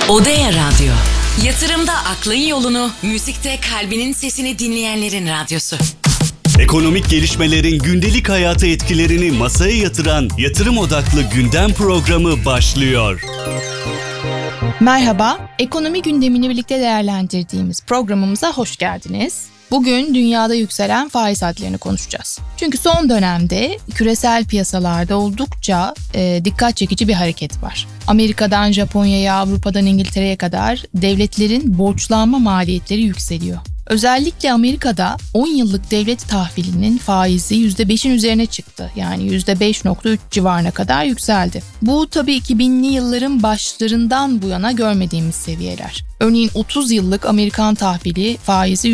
Odea Radyo. Yatırımda aklın yolunu, müzikte kalbinin sesini dinleyenlerin radyosu. Ekonomik gelişmelerin gündelik hayata etkilerini masaya yatıran yatırım odaklı gündem programı başlıyor. Merhaba, ekonomi gündemini birlikte değerlendirdiğimiz programımıza hoş geldiniz. Bugün dünyada yükselen faiz hadlerini konuşacağız. Çünkü son dönemde küresel piyasalarda oldukça dikkat çekici bir hareket var. Amerika'dan Japonya'ya, Avrupa'dan İngiltere'ye kadar devletlerin borçlanma maliyetleri yükseliyor. Özellikle Amerika'da 10 yıllık devlet tahvilinin faizi %5'in üzerine çıktı. Yani %5.3 civarına kadar yükseldi. Bu tabii 2000'li yılların başlarından bu yana görmediğimiz seviyeler. Örneğin 30 yıllık Amerikan tahvili faizi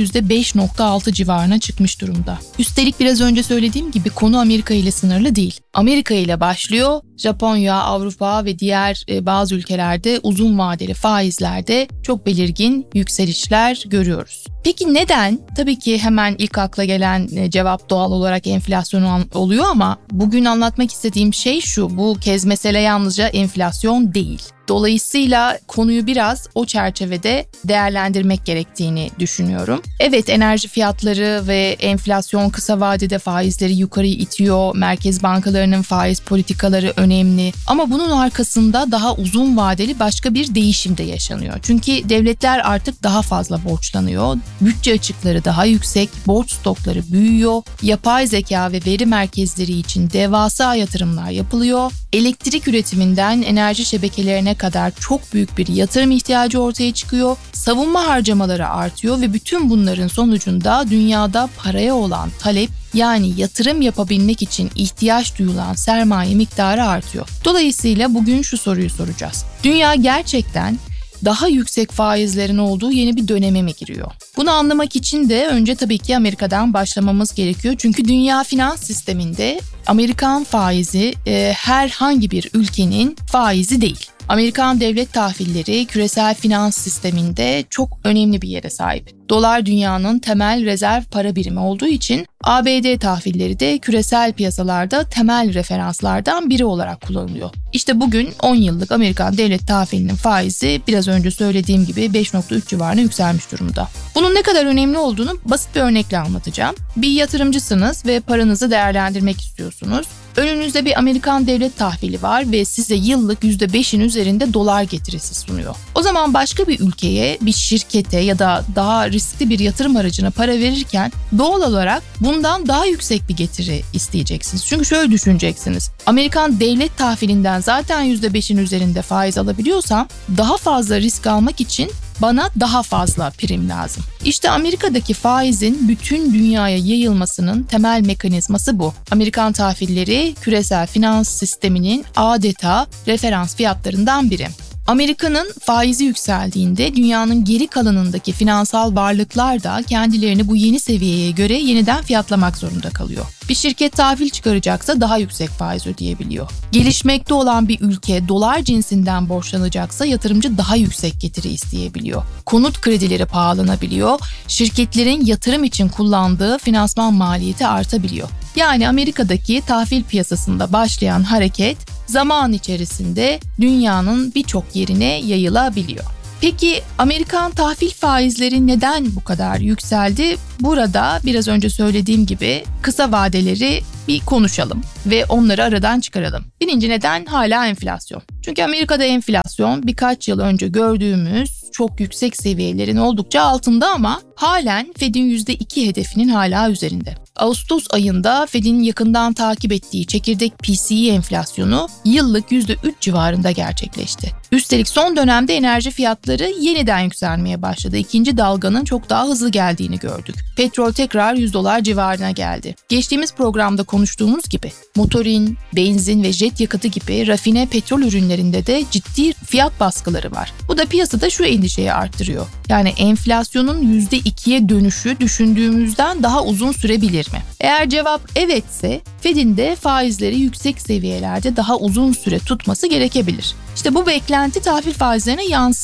%5.6 civarına çıkmış durumda. Üstelik biraz önce söylediğim gibi konu Amerika ile sınırlı değil. Amerika ile başlıyor, Japonya, Avrupa ve diğer bazı ülkelerde uzun vadeli faizlerde çok belirgin yükselişler görüyoruz. Peki neden? Tabii ki hemen ilk akla gelen cevap doğal olarak enflasyon oluyor ama bugün anlatmak istediğim şey şu: bu kez mesele yalnızca enflasyon değil. Dolayısıyla konuyu biraz o çerçevede değerlendirmek gerektiğini düşünüyorum. Evet, enerji fiyatları ve enflasyon kısa vadede faizleri yukarı itiyor. Merkez bankalarının faiz politikaları önemli. Ama bunun arkasında daha uzun vadeli başka bir değişim de yaşanıyor. Çünkü devletler artık daha fazla borçlanıyor. Bütçe açıkları daha yüksek, borç stokları büyüyor. Yapay zeka ve veri merkezleri için devasa yatırımlar yapılıyor. Elektrik üretiminden enerji şebekelerine kadar çok büyük bir yatırım ihtiyacı ortaya çıkıyor. Savunma harcamaları artıyor ve bütün bunların sonucunda dünyada paraya olan talep, yani yatırım yapabilmek için ihtiyaç duyulan sermaye miktarı artıyor. Dolayısıyla bugün şu soruyu soracağız: dünya gerçekten daha yüksek faizlerin olduğu yeni bir döneme mi giriyor? Bunu anlamak için de önce tabii ki Amerika'dan başlamamız gerekiyor. Çünkü dünya finans sisteminde Amerikan faizi herhangi bir ülkenin faizi değil. Amerikan devlet tahvilleri küresel finans sisteminde çok önemli bir yere sahip. Dolar dünyanın temel rezerv para birimi olduğu için ABD tahvilleri de küresel piyasalarda temel referanslardan biri olarak kullanılıyor. İşte bugün 10 yıllık Amerikan devlet tahvilinin faizi biraz önce söylediğim gibi 5.3 civarına yükselmiş durumda. Bunun ne kadar önemli olduğunu basit bir örnekle anlatacağım. Bir yatırımcısınız ve paranızı değerlendirmek istiyorsunuz. Önünüzde bir Amerikan devlet tahvili var ve size yıllık %5'in üzerinde dolar getirisi sunuyor. O zaman başka bir ülkeye, bir şirkete ya da daha riskli bir yatırım aracına para verirken doğal olarak bundan daha yüksek bir getiri isteyeceksiniz. Çünkü şöyle düşüneceksiniz: Amerikan devlet tahvilinden zaten %5'in üzerinde faiz alabiliyorsam daha fazla risk almak için bana daha fazla prim lazım. İşte Amerika'daki faizin bütün dünyaya yayılmasının temel mekanizması bu. Amerikan tahvilleri küresel finans sisteminin adeta referans fiyatlarından biri. Amerika'nın faizi yükseldiğinde dünyanın geri kalanındaki finansal varlıklar da kendilerini bu yeni seviyeye göre yeniden fiyatlamak zorunda kalıyor. Bir şirket tahvil çıkaracaksa daha yüksek faiz ödeyebiliyor. Gelişmekte olan bir ülke dolar cinsinden borçlanacaksa yatırımcı daha yüksek getiri isteyebiliyor. Konut kredileri pahalanabiliyor, şirketlerin yatırım için kullandığı finansman maliyeti artabiliyor. Yani Amerika'daki tahvil piyasasında başlayan hareket zaman içerisinde dünyanın birçok yerine yayılabiliyor. Peki Amerikan tahvil faizleri neden bu kadar yükseldi? Burada biraz önce söylediğim gibi kısa vadeleri bir konuşalım ve onları aradan çıkaralım. Birinci neden hala enflasyon. Çünkü Amerika'da enflasyon birkaç yıl önce gördüğümüz çok yüksek seviyelerin oldukça altında ama halen Fed'in %2 hedefinin hala üzerinde. Ağustos ayında Fed'in yakından takip ettiği çekirdek PCE enflasyonu yıllık %3 civarında gerçekleşti. Üstelik son dönemde enerji fiyatları yeniden yükselmeye başladı. İkinci dalganın çok daha hızlı geldiğini gördük. Petrol tekrar $100 civarına geldi. Geçtiğimiz programda konuştuğumuz gibi motorin, benzin ve jet yakıtı gibi rafine petrol ürünlerinde de ciddi fiyat baskıları var. Bu da piyasada şu endişeyi arttırıyor: yani enflasyonun %2'ye dönüşü düşündüğümüzden daha uzun sürebilir mi? Eğer cevap evetse Fed'in de faizleri yüksek seviyelerde daha uzun süre tutması gerekebilir. İşte bu beklenti tahvil faizlerine yansıyor.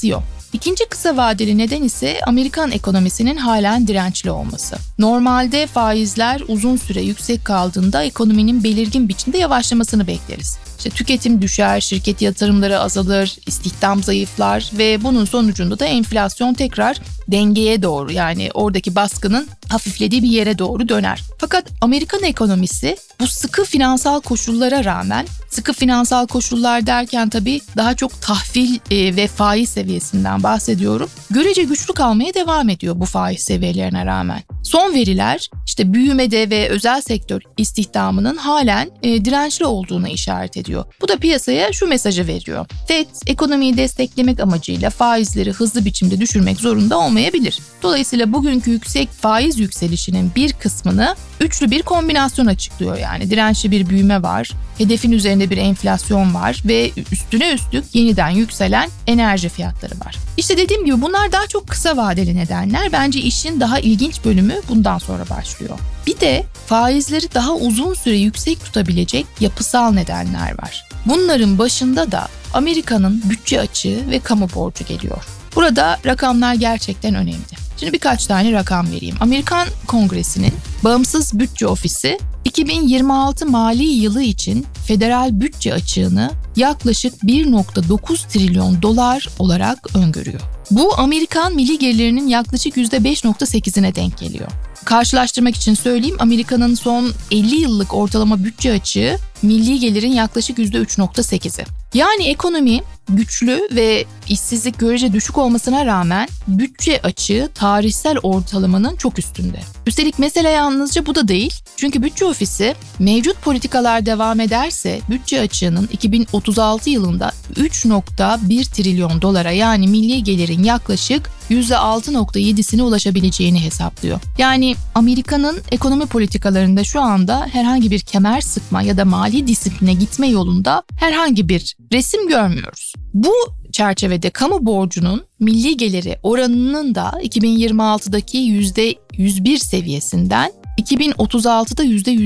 İkinci kısa vadeli neden ise Amerikan ekonomisinin halen dirençli olması. Normalde faizler uzun süre yüksek kaldığında ekonominin belirgin biçimde yavaşlamasını bekleriz. İşte tüketim düşer, şirket yatırımları azalır, istihdam zayıflar ve bunun sonucunda da enflasyon tekrar dengeye doğru, yani oradaki baskının hafiflediği bir yere doğru döner. Fakat Amerikan ekonomisi bu sıkı finansal koşullara rağmen, sıkı finansal koşullar derken tabii daha çok tahvil ve faiz seviyesinden bahsediyorum, görece güçlü kalmaya devam ediyor bu faiz seviyelerine rağmen. Son veriler işte büyümede ve özel sektör istihdamının halen dirençli olduğunu işaret ediyor. Bu da piyasaya şu mesajı veriyor: FED ekonomiyi desteklemek amacıyla faizleri hızlı biçimde düşürmek zorunda olmayabilir. Dolayısıyla bugünkü yüksek faiz yükselişinin bir kısmını üçlü bir kombinasyon açıklıyor. Yani dirençli bir büyüme var, hedefin üzerinde bir enflasyon var ve üstüne üstlük yeniden yükselen enerji fiyatları var. İşte dediğim gibi bunlar daha çok kısa vadeli nedenler. Bence işin daha ilginç bölümü bundan sonra başlıyor. Bir de faizleri daha uzun süre yüksek tutabilecek yapısal nedenler var. Bunların başında da Amerika'nın bütçe açığı ve kamu borcu geliyor. Burada rakamlar gerçekten önemli. Şimdi birkaç tane rakam vereyim. Amerikan Kongresi'nin Bağımsız Bütçe Ofisi 2026 mali yılı için federal bütçe açığını yaklaşık 1,9 trilyon dolar olarak öngörüyor. Bu Amerikan milli gelirinin yaklaşık %5,8'ine denk geliyor. Karşılaştırmak için söyleyeyim, Amerika'nın son 50 yıllık ortalama bütçe açığı milli gelirin yaklaşık %3,8'i. Yani ekonomi güçlü ve işsizlik görece düşük olmasına rağmen bütçe açığı tarihsel ortalamanın çok üstünde. Üstelik mesele yalnızca bu da değil. Çünkü bütçe ofisi mevcut politikalar devam ederse bütçe açığının 2036 yılında 3,1 trilyon dolara, yani milli gelirin yaklaşık %6,7'sine ulaşabileceğini hesaplıyor. Yani Amerika'nın ekonomi politikalarında şu anda herhangi bir kemer sıkma ya da mali disipline gitme yolunda herhangi bir resim görmüyoruz. Bu çerçevede kamu borcunun milli geliri oranının da 2026'daki %101 seviyesinden 2036'da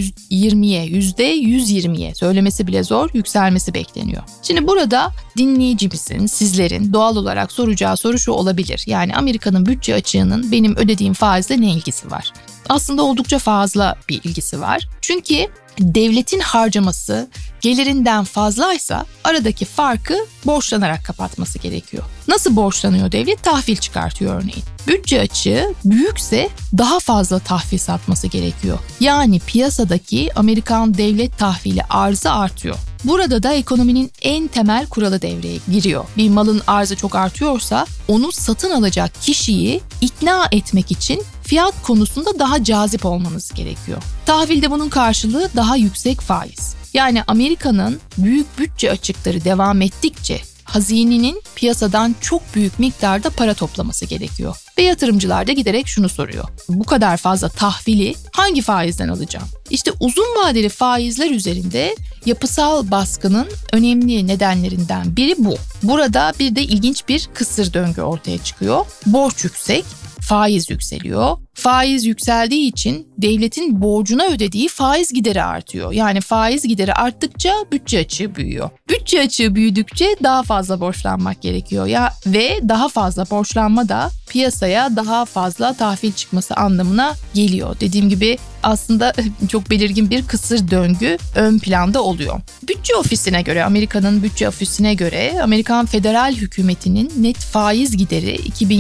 %120'ye söylemesi bile zor, yükselmesi bekleniyor. Şimdi burada dinleyicimizin, sizlerin doğal olarak soracağı soru şu olabilir: yani Amerika'nın bütçe açığının benim ödediğim faizle ne ilgisi var? Aslında oldukça fazla bir ilgisi var. Çünkü devletin harcaması gelirinden fazlaysa aradaki farkı borçlanarak kapatması gerekiyor. Nasıl borçlanıyor devlet? Tahvil çıkartıyor örneğin. Bütçe açığı büyükse daha fazla tahvil satması gerekiyor. Yani piyasadaki Amerikan devlet tahvili arzı artıyor. Burada da ekonominin en temel kuralı devreye giriyor. Bir malın arzı çok artıyorsa onu satın alacak kişiyi ikna etmek için fiyat konusunda daha cazip olmanız gerekiyor. Tahvilde bunun karşılığı daha yüksek faiz. Yani Amerika'nın büyük bütçe açıkları devam ettikçe hazinenin piyasadan çok büyük miktarda para toplaması gerekiyor. Ve yatırımcılar da giderek şunu soruyor: bu kadar fazla tahvili hangi faizden alacağım? İşte uzun vadeli faizler üzerinde yapısal baskının önemli nedenlerinden biri bu. Burada bir de ilginç bir kısır döngü ortaya çıkıyor. Borç yüksek, faiz yükseliyor. Faiz yükseldiği için devletin borcuna ödediği faiz gideri artıyor. Yani faiz gideri arttıkça bütçe açığı büyüyor. Bütçe açığı büyüdükçe daha fazla borçlanmak gerekiyor ve daha fazla borçlanma da piyasaya daha fazla tahvil çıkması anlamına geliyor. Dediğim gibi aslında çok belirgin bir kısır döngü ön planda oluyor. Bütçe ofisine göre, Amerika'nın bütçe ofisine göre Amerikan federal hükümetinin net faiz gideri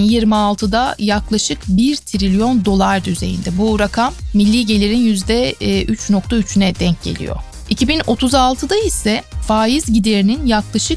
2026'da yaklaşık 1 trilyon dolar düzeyinde. Bu rakam milli gelirin %3,3'üne denk geliyor. 2036'da ise faiz giderinin yaklaşık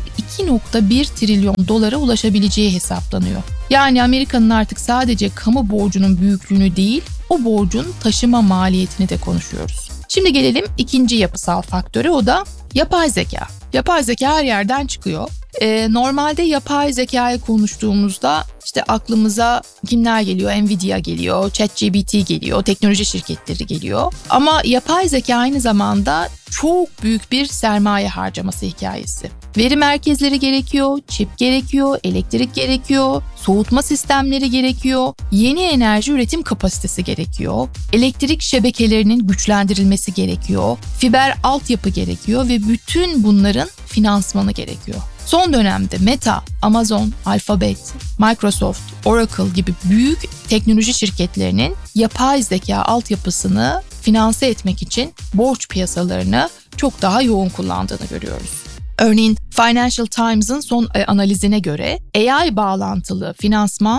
2,1 trilyon dolara ulaşabileceği hesaplanıyor. Yani Amerika'nın artık sadece kamu borcunun büyüklüğünü değil, o borcun taşıma maliyetini de konuşuyoruz. Şimdi gelelim ikinci yapısal faktöre, o da yapay zeka. Yapay zeka her yerden çıkıyor. Normalde yapay zekayı konuştuğumuzda işte aklımıza kimler geliyor? Nvidia geliyor, ChatGPT geliyor, teknoloji şirketleri geliyor. Ama yapay zeka aynı zamanda çok büyük bir sermaye harcaması hikayesi. Veri merkezleri gerekiyor, çip gerekiyor, elektrik gerekiyor, soğutma sistemleri gerekiyor, yeni enerji üretim kapasitesi gerekiyor, elektrik şebekelerinin güçlendirilmesi gerekiyor, fiber altyapı gerekiyor ve bütün bunların finansmanı gerekiyor. Son dönemde Meta, Amazon, Alphabet, Microsoft, Oracle gibi büyük teknoloji şirketlerinin yapay zeka altyapısını finanse etmek için borç piyasalarını çok daha yoğun kullandığını görüyoruz. Örneğin Financial Times'ın son analizine göre AI bağlantılı finansman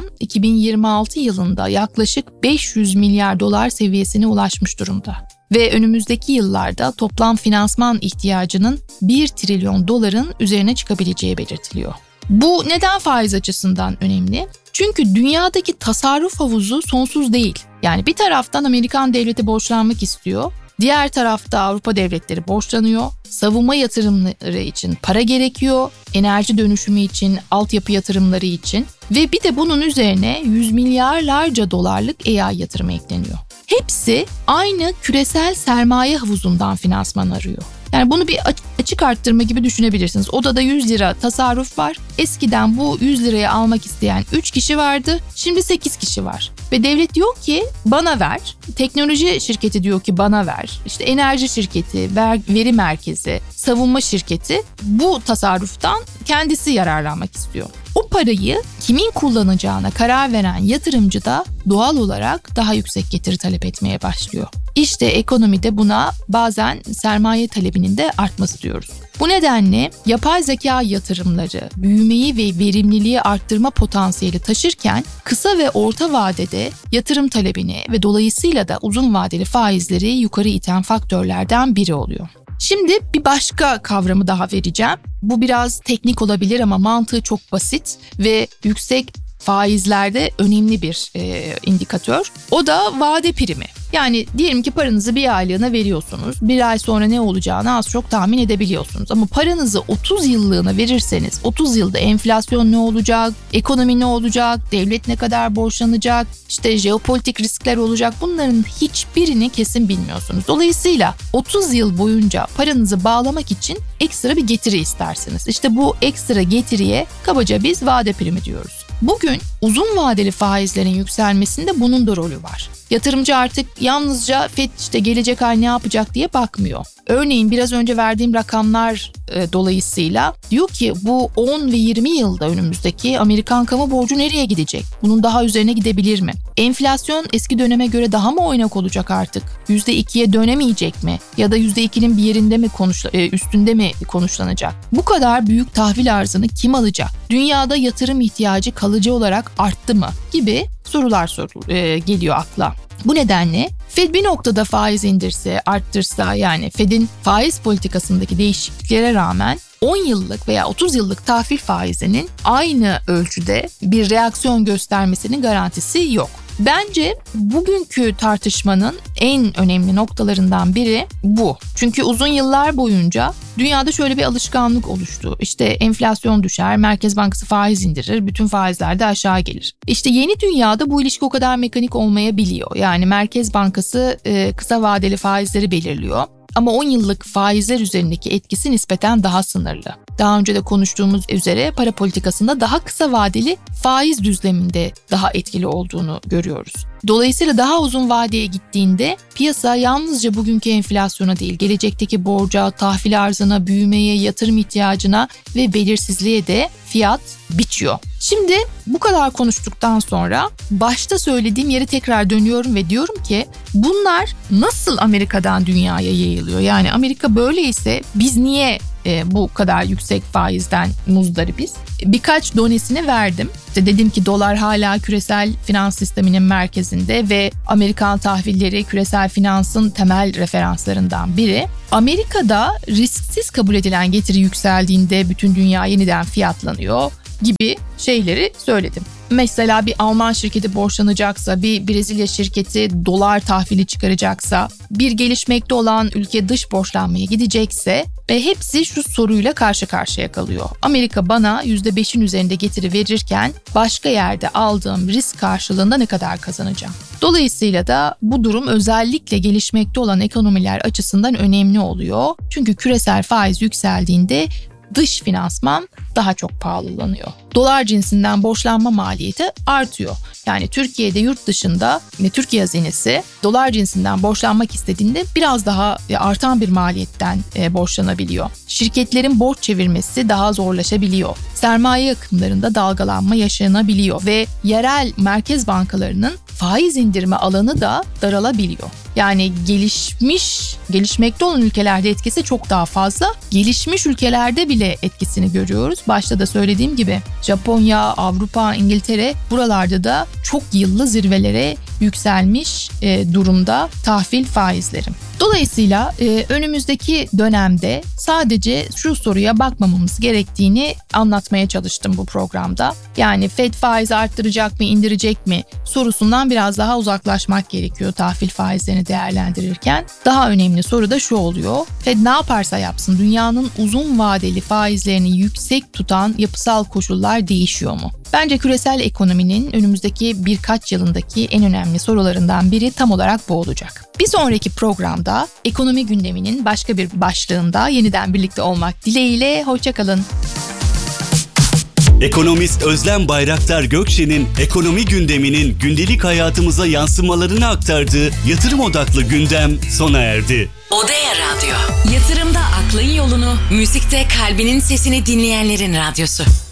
2026 yılında yaklaşık 500 milyar dolar seviyesine ulaşmış durumda. Ve önümüzdeki yıllarda toplam finansman ihtiyacının 1 trilyon doların üzerine çıkabileceği belirtiliyor. Bu neden faiz açısından önemli? Çünkü dünyadaki tasarruf havuzu sonsuz değil. Yani bir taraftan Amerikan devleti borçlanmak istiyor, diğer tarafta Avrupa devletleri borçlanıyor, savunma yatırımları için para gerekiyor, enerji dönüşümü için, altyapı yatırımları için ve bir de bunun üzerine yüz milyarlarca dolarlık AI yatırımı ekleniyor. Hepsi aynı küresel sermaye havuzundan finansman arıyor. Yani bunu bir açık arttırma gibi düşünebilirsiniz. Odada 100 lira tasarruf var. Eskiden bu 100 liraya almak isteyen 3 kişi vardı. Şimdi 8 kişi var. Ve devlet diyor ki bana ver. Teknoloji şirketi diyor ki bana ver. İşte enerji şirketi, veri merkezi, savunma şirketi bu tasarruftan kendisi yararlanmak istiyor. O parayı kimin kullanacağına karar veren yatırımcı da doğal olarak daha yüksek getiri talep etmeye başlıyor. İşte ekonomide buna bazen sermaye talebinin de artması diyoruz. Bu nedenle yapay zeka yatırımları büyümeyi ve verimliliği arttırma potansiyeli taşırken kısa ve orta vadede yatırım talebini ve dolayısıyla da uzun vadeli faizleri yukarı iten faktörlerden biri oluyor. Şimdi bir başka kavramı daha vereceğim. Bu biraz teknik olabilir ama mantığı çok basit ve yüksek faizlerde önemli bir indikatör. O da vade primi. Yani diyelim ki paranızı bir aylığına veriyorsunuz. Bir ay sonra ne olacağını az çok tahmin edebiliyorsunuz. Ama paranızı 30 yıllığına verirseniz 30 yılda enflasyon ne olacak, ekonomi ne olacak, devlet ne kadar borçlanacak, işte jeopolitik riskler olacak, bunların hiçbirini kesin bilmiyorsunuz. Dolayısıyla 30 yıl boyunca paranızı bağlamak için ekstra bir getiri istersiniz. İşte bu ekstra getiriye kabaca biz vade primi diyoruz. Bugün uzun vadeli faizlerin yükselmesinde bunun da rolü var. Yatırımcı artık yalnızca FED işte gelecek ay ne yapacak diye bakmıyor. Örneğin biraz önce verdiğim rakamlar dolayısıyla diyor ki bu 10 ve 20 yılda önümüzdeki Amerikan kamu borcu nereye gidecek? Bunun daha üzerine gidebilir mi? Enflasyon eski döneme göre daha mı oynak olacak artık? %2'ye dönemeyecek mi? Ya da %2'nin bir yerinde mi üstünde mi konuşlanacak? Bu kadar büyük tahvil arzını kim alacak? Dünyada yatırım ihtiyacı kalıcı olarak arttı mı? Gibi sorular geliyor akla. Bu nedenle Fed bir noktada faiz indirse, arttırsa, yani Fed'in faiz politikasındaki değişikliklere rağmen 10 yıllık veya 30 yıllık tahvil faizinin aynı ölçüde bir reaksiyon göstermesinin garantisi yok. Bence bugünkü tartışmanın en önemli noktalarından biri bu. Çünkü uzun yıllar boyunca dünyada şöyle bir alışkanlık oluştu. İşte enflasyon düşer, Merkez Bankası faiz indirir, bütün faizler de aşağı gelir. İşte yeni dünyada bu ilişki o kadar mekanik olmayabiliyor. Yani Merkez Bankası kısa vadeli faizleri belirliyor. Ama 10 yıllık faizler üzerindeki etkisi nispeten daha sınırlı. Daha önce de konuştuğumuz üzere para politikasında daha kısa vadeli faiz düzleminde daha etkili olduğunu görüyoruz. Dolayısıyla daha uzun vadeye gittiğinde piyasa yalnızca bugünkü enflasyona değil, gelecekteki borca, tahvil arzına, büyümeye, yatırım ihtiyacına ve belirsizliğe de fiyat biçiyor. Şimdi bu kadar konuştuktan sonra başta söylediğim yere tekrar dönüyorum ve diyorum ki bunlar nasıl Amerika'dan dünyaya yayılıyor? Yani Amerika böyleyse biz niye bu kadar yüksek faizden muzdaribiz? Birkaç donesini verdim. İşte dedim ki dolar hala küresel finans sisteminin merkezinde ve Amerikan tahvilleri küresel finansın temel referanslarından biri. Amerika'da risksiz kabul edilen getiri yükseldiğinde bütün dünya yeniden fiyatlanıyor gibi şeyleri söyledim. Mesela bir Alman şirketi borçlanacaksa, bir Brezilya şirketi dolar tahvili çıkaracaksa, bir gelişmekte olan ülke dış borçlanmaya gidecekse ve hepsi şu soruyla karşı karşıya kalıyor. Amerika bana %5'in üzerinde getiri verirken başka yerde aldığım risk karşılığında ne kadar kazanacağım? Dolayısıyla da bu durum özellikle gelişmekte olan ekonomiler açısından önemli oluyor. Çünkü küresel faiz yükseldiğinde dış finansman daha çok pahalanıyor. Dolar cinsinden borçlanma maliyeti artıyor. Yani Türkiye'de yurt dışında Türkiye hazinesi dolar cinsinden borçlanmak istediğinde biraz daha artan bir maliyetten borçlanabiliyor. Şirketlerin borç çevirmesi daha zorlaşabiliyor. Sermaye akımlarında dalgalanma yaşanabiliyor ve yerel merkez bankalarının faiz indirme alanı da daralabiliyor. Yani gelişmekte olan ülkelerde etkisi çok daha fazla. Gelişmiş ülkelerde bile etkisini görüyoruz. Başta da söylediğim gibi Japonya, Avrupa, İngiltere buralarda da çok yıllı zirvelere yükselmiş durumda tahvil faizleri. Dolayısıyla önümüzdeki dönemde sadece şu soruya bakmamamız gerektiğini anlatmaya çalıştım bu programda. Yani Fed faiz arttıracak mı, indirecek mi sorusundan biraz daha uzaklaşmak gerekiyor tahvil faizlerini değerlendirirken. Daha önemli soru da şu oluyor. Fed ne yaparsa yapsın dünyanın uzun vadeli faizlerini yüksek tutan yapısal koşullar değişiyor mu? Bence küresel ekonominin önümüzdeki birkaç yılındaki en önemli sorularından biri tam olarak bu olacak. Bir sonraki programda ekonomi gündeminin başka bir başlığında yeniden birlikte olmak dileğiyle hoşça kalın. Ekonomist Özlem Bayraktar Gökçe'nin ekonomi gündeminin gündelik hayatımıza yansımalarını aktardığı yatırım odaklı gündem sona erdi. Odea Radyo. Yatırımda aklın yolunu, müzikte kalbinin sesini dinleyenlerin radyosu.